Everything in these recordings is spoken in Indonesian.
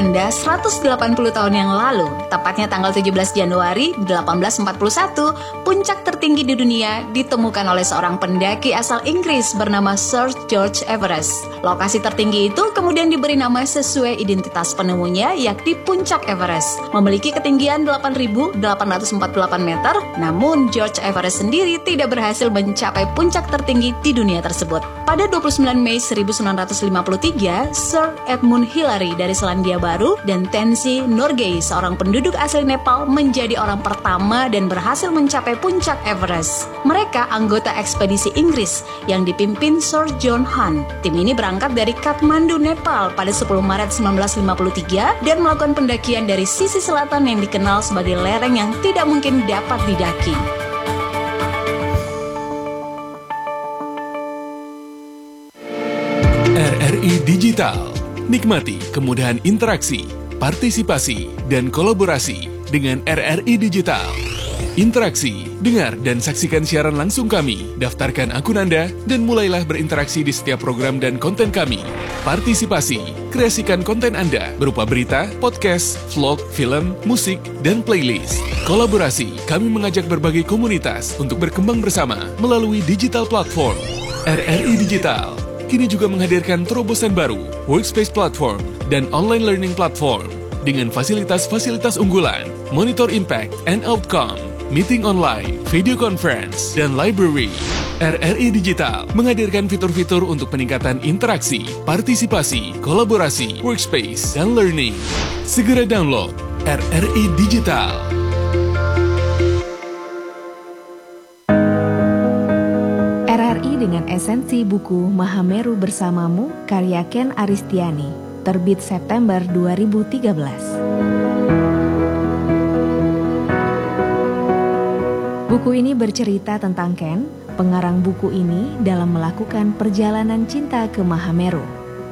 Anda 180 tahun yang lalu, tepatnya tanggal 17 Januari 1841, puncak tertinggi di dunia ditemukan oleh seorang pendaki asal Inggris bernama Sir George Everest. Lokasi tertinggi itu kemudian diberi nama sesuai identitas penemunya, yakni Puncak Everest. Memiliki ketinggian 8.848 meter, namun George Everest sendiri tidak berhasil mencapai puncak tertinggi di dunia tersebut. Pada 29 Mei 1953, Sir Edmund Hillary dari Selandia Baru dan Tenzing Norgay, seorang penduduk asli Nepal, menjadi orang pertama dan berhasil mencapai puncak Everest. Mereka anggota ekspedisi Inggris yang dipimpin Sir John Hunt. Tim ini berangkat dari Kathmandu, Nepal pada 10 Maret 1953 dan melakukan pendakian dari sisi selatan yang dikenal sebagai lereng yang tidak mungkin dapat didaki. RRI Digital. Nikmati kemudahan interaksi, partisipasi, dan kolaborasi dengan RRI Digital. Interaksi, dengar dan saksikan siaran langsung kami, daftarkan akun Anda, dan mulailah berinteraksi di setiap program dan konten kami. Partisipasi, kreasikan konten Anda berupa berita, podcast, vlog, film, musik, dan playlist. Kolaborasi, kami mengajak berbagai komunitas untuk berkembang bersama melalui digital platform. RRI Digital kini juga menghadirkan terobosan baru, workspace platform, dan online learning platform dengan fasilitas-fasilitas unggulan, monitor impact and outcome, meeting online, video conference, dan library. RRI Digital menghadirkan fitur-fitur untuk peningkatan interaksi, partisipasi, kolaborasi, workspace, dan learning. Segera download RRI Digital. RRI dengan esensi buku Mahameru Bersamamu karya Ken Aristiani, terbit September 2013. Buku ini bercerita tentang Ken, pengarang buku ini, dalam melakukan perjalanan cinta ke Mahameru.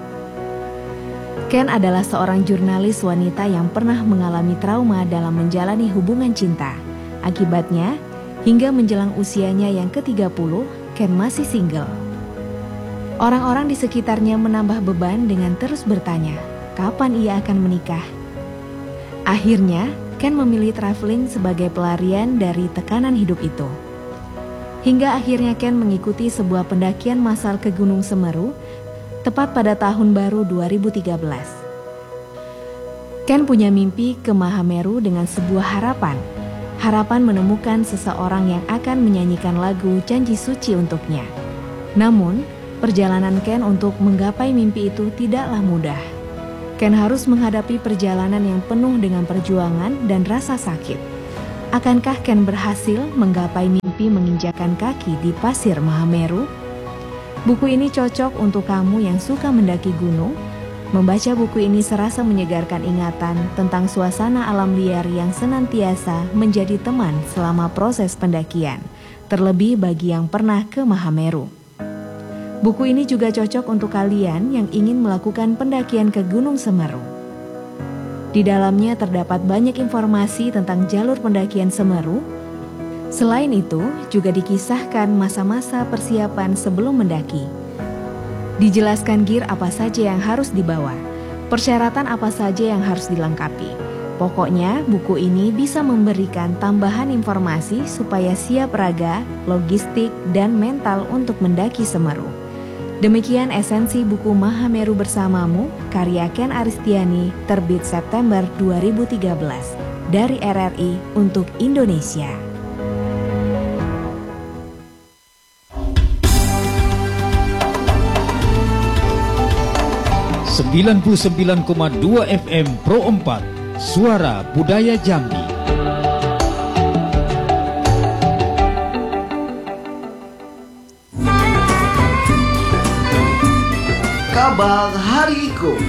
Ken adalah seorang jurnalis wanita yang pernah mengalami trauma dalam menjalani hubungan cinta. Akibatnya, hingga menjelang usianya yang ke-30, Ken masih single. Orang-orang di sekitarnya menambah beban dengan terus bertanya, kapan ia akan menikah? Akhirnya, Ken memilih traveling sebagai pelarian dari tekanan hidup itu. Hingga akhirnya Ken mengikuti sebuah pendakian massal ke Gunung Semeru, tepat pada tahun baru 2013. Ken punya mimpi ke Mahameru dengan sebuah harapan menemukan seseorang yang akan menyanyikan lagu Janji Suci untuknya. Namun, perjalanan Ken untuk menggapai mimpi itu tidaklah mudah. Ken harus menghadapi perjalanan yang penuh dengan perjuangan dan rasa sakit. Akankah Ken berhasil menggapai mimpi menginjakan kaki di pasir Mahameru? Buku ini cocok untuk kamu yang suka mendaki gunung. Membaca buku ini serasa menyegarkan ingatan tentang suasana alam liar yang senantiasa menjadi teman selama proses pendakian, terlebih bagi yang pernah ke Mahameru. Buku ini juga cocok untuk kalian yang ingin melakukan pendakian ke Gunung Semeru. Di dalamnya terdapat banyak informasi tentang jalur pendakian Semeru. Selain itu, juga dikisahkan masa-masa persiapan sebelum mendaki. Dijelaskan gear apa saja yang harus dibawa, persyaratan apa saja yang harus dilengkapi. Pokoknya, buku ini bisa memberikan tambahan informasi supaya siap raga, logistik, dan mental untuk mendaki Semeru. Demikian esensi buku Mahameru Bersamamu, karya Ken Aristiani, terbit September 2013, dari RRI untuk Indonesia. 99,2 FM Pro 4, Suara Budaya Jambi. Kabar Hari Iko.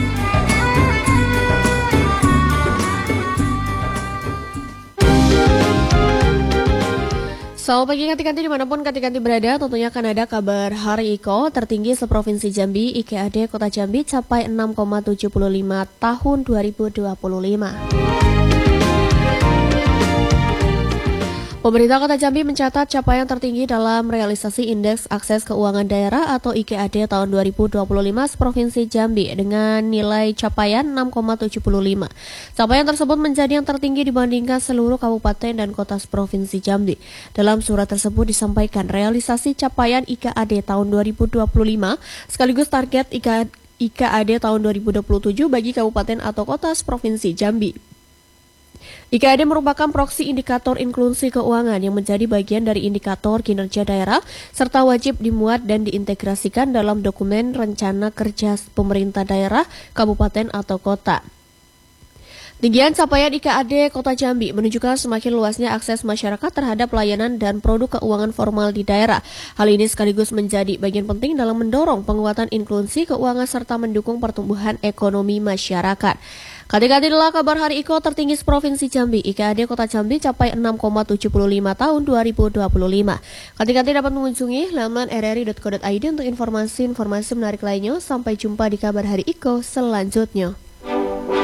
Selamat pagi kanti-kanti dimanapun kanti-kanti berada, tentunya akan ada kabar Hari Iko tertinggi seprovinsi Jambi, IKAD Kota Jambi capai 6,75 tahun 2025. Pemerintah Kota Jambi mencatat capaian tertinggi dalam realisasi Indeks Akses Keuangan Daerah atau IKAD tahun 2025 Provinsi Jambi dengan nilai capaian 6,75. Capaian tersebut menjadi yang tertinggi dibandingkan seluruh kabupaten dan kota Provinsi Jambi. Dalam surat tersebut disampaikan realisasi capaian IKAD tahun 2025 sekaligus target IKAD tahun 2027 bagi kabupaten atau kota Provinsi Jambi. IKAD merupakan proksi indikator inklusi keuangan yang menjadi bagian dari indikator kinerja daerah serta wajib dimuat dan diintegrasikan dalam dokumen rencana kerja pemerintah daerah, kabupaten atau kota. Tinggian capaian IKAD Kota Jambi menunjukkan semakin luasnya akses masyarakat terhadap layanan dan produk keuangan formal di daerah. Hal ini sekaligus menjadi bagian penting dalam mendorong penguatan inklusi keuangan serta mendukung pertumbuhan ekonomi masyarakat. Kati-kati adalah kabar Hari Iko tertinggi Provinsi Jambi. IKAD Kota Jambi capai 6,75 tahun 2025. Kati-kati dapat mengunjungi laman rri.co.id untuk informasi-informasi menarik lainnya. Sampai jumpa di kabar Hari Iko selanjutnya.